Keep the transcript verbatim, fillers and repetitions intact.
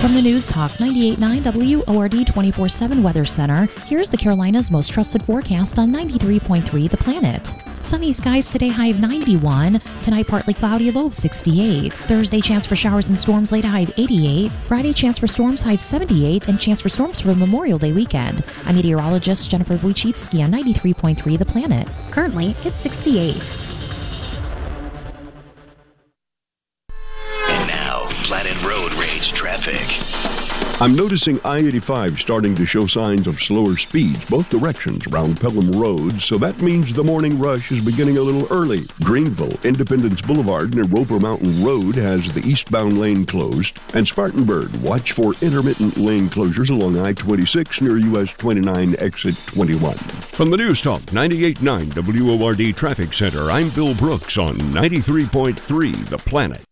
From the News Talk ninety-eight point nine W O R D twenty-four seven Weather Center, here's the Carolinas' most trusted forecast on ninety-three point three The Planet. Sunny skies today, high of ninety-one. Tonight, partly cloudy, low of sixty-eight. Thursday, chance for showers and storms, late high of eighty-eight. Friday, chance for storms, high of seventy-eight. And chance for storms for Memorial Day weekend. I'm meteorologist Jennifer Wojcicki on ninety-three point three The Planet. Currently, it's sixty-eight. And now, Planet Road Rage traffic. I'm noticing I eighty-five starting to show signs of slower speeds both directions around Pelham Road, so that means the morning rush is beginning a little early. Greenville, Independence Boulevard near Roper Mountain Road has the eastbound lane closed, and Spartanburg, watch for intermittent lane closures along I twenty-six near U S twenty-nine exit twenty-one. From the News Talk ninety-eight point nine W O R D Traffic Center, I'm Bill Brooks on ninety-three point three The Planet.